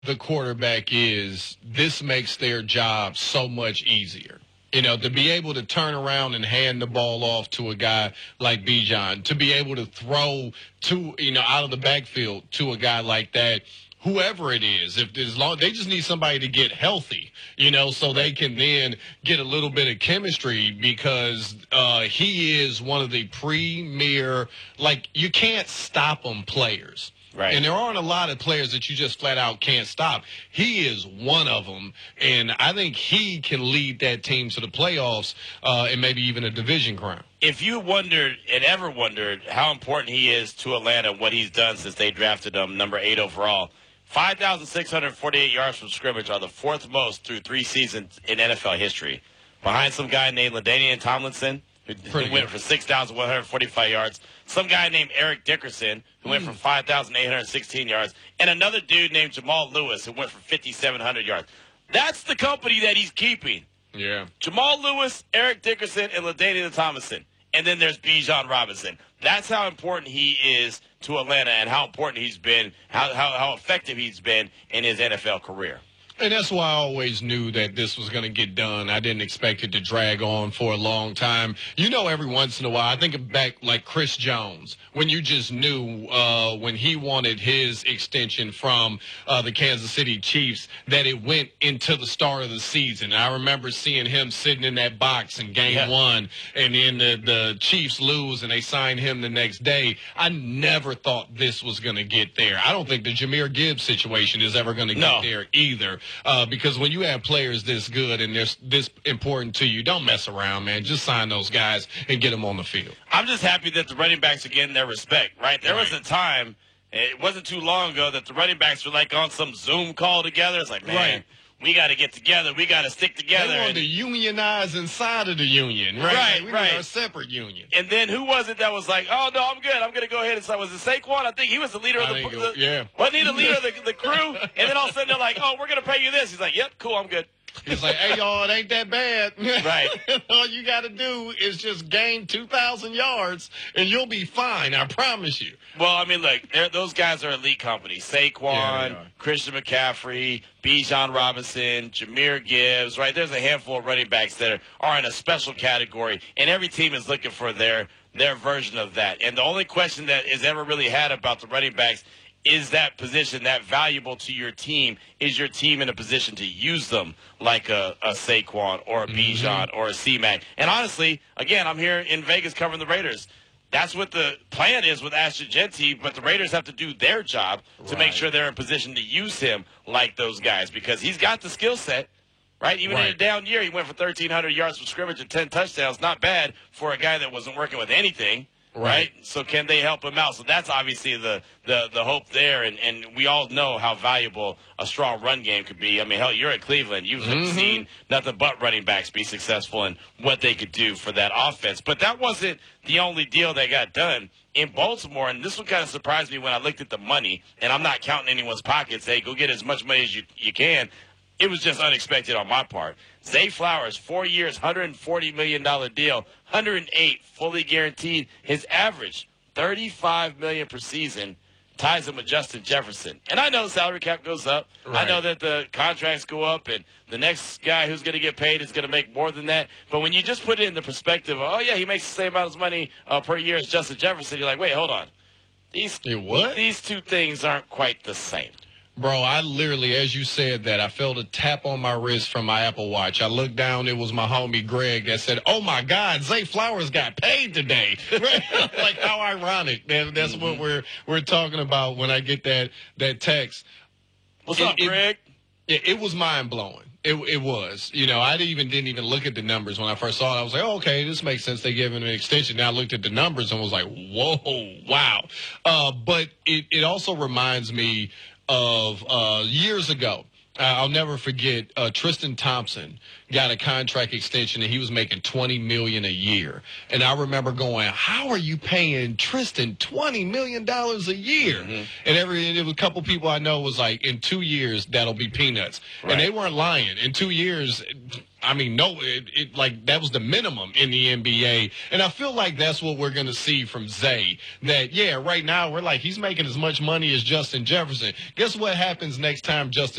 the quarterback is, this makes their job so much easier. You know, to be able to turn around and hand the ball off to a guy like Bijan, to be able to throw out of the backfield to a guy like that, whoever it is, they just need somebody to get healthy, so they can then get a little bit of chemistry, because he is one of the premier, you can't stop him players. Right. And there aren't a lot of players that you just flat out can't stop. He is one of them, and I think he can lead that team to the playoffs and maybe even a division crown. If you wondered and ever wondered how important he is to Atlanta, what he's done since they drafted him number 8 overall, 5,648 yards from scrimmage are the fourth most through 3 seasons in NFL history, behind some guy named LaDainian Tomlinson, who went for 6,145 yards. Some guy named Eric Dickerson, who went for 5,816 yards. And another dude named Jamal Lewis, who went for 5,700 yards. That's the company that he's keeping. Yeah. Jamal Lewis, Eric Dickerson, and LaDainian Tomlinson. And then there's Bijan Robinson. That's how important he is to Atlanta and how important he's been, how effective he's been in his NFL career. And that's why I always knew that this was going to get done. I didn't expect it to drag on for a long time. Every once in a while, I think back like Chris Jones, when you just knew when he wanted his extension from the Kansas City Chiefs that it went into the start of the season. I remember seeing him sitting in that box in game 1, and then the Chiefs lose and they sign him the next day. I never thought this was going to get there. I don't think the Jahmyr Gibbs situation is ever going to get there either. Because when you have players this good and they're this important to you, don't mess around, man. Just sign those guys and get them on the field. I'm just happy that the running backs are getting their respect, right? There was a time, it wasn't too long ago, that the running backs were like on some Zoom call together. It's like, man, we got to get together. We got to stick together. They wanted to unionize inside of the union, right? We need a separate union. And then who was it that was like, oh, no, I'm good. I'm going to go ahead and sign. Was it Saquon? I think he was the leader of the Wasn't he the leader of the crew? And then all of a sudden they're like, oh, we're going to pay you this. He's like, yep, cool, I'm good. He's like, hey, y'all, it ain't that bad. Right. All you got to do is just gain 2,000 yards, and you'll be fine. I promise you. Well, I mean, look, those guys are elite company. Saquon, Christian McCaffrey, Bijan Robinson, Jahmyr Gibbs, right? There's a handful of running backs that are in a special category, and every team is looking for their version of that. And the only question that is ever really had about the running backs is that position that valuable to your team? Is your team in a position to use them like a Saquon or a Bijan or a C-Mac? And honestly, again, I'm here in Vegas covering the Raiders. That's what the plan is with Ashton Jeanty, but the Raiders have to do their job to make sure they're in position to use him like those guys, because he's got the skill set, right? Even in a down year, he went for 1,300 yards from scrimmage and 10 touchdowns. Not bad for a guy that wasn't working with anything. Right. So can they help him out? So that's obviously the hope there. And we all know how valuable a strong run game could be. I mean, hell, you're at Cleveland. You've seen nothing but running backs be successful and what they could do for that offense. But that wasn't the only deal that got done in Baltimore. And this one kind of surprised me when I looked at the money. And I'm not counting anyone's pockets. Hey, go get as much money as you can. It was just unexpected on my part. Zay Flowers, 4 years, $140 million deal, 108 fully guaranteed. His average, $35 million per season, ties him with Justin Jefferson. And I know the salary cap goes up. I know that the contracts go up, and the next guy who's going to get paid is going to make more than that. But when you just put it in the perspective of, oh, yeah, he makes the same amount of money per year as Justin Jefferson, you're like, wait, hold on. These two things aren't quite the same. Bro, I literally, as you said that, I felt a tap on my wrist from my Apple Watch. I looked down, it was my homie Greg that said, oh, my God, Zay Flowers got paid today. Like, how ironic. That's what we're talking about when I get that text. What's up, Greg? It was mind-blowing. It was. I didn't even look at the numbers when I first saw it. I was like, oh, okay, this makes sense. They gave him an extension. Now I looked at the numbers and was like, whoa, wow. But it also reminds me of years ago. I'll never forget Tristan Thompson got a contract extension, and he was making $20 million a year. And I remember going, how are you paying Tristan $20 million a year? And there was a couple people I know was like, in 2 years, that'll be peanuts. And they weren't lying. In 2 years, I mean, no, like that was the minimum in the NBA. And I feel like that's what we're going to see from Zay. That, yeah, right now we're like, he's making as much money as Justin Jefferson. Guess what happens next time Justin